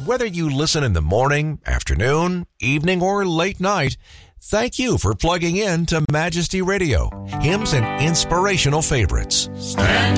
Whether you listen in the morning, afternoon, evening, or late night, thank you for plugging in to Majesty Radio, hymns and inspirational favorites. Stand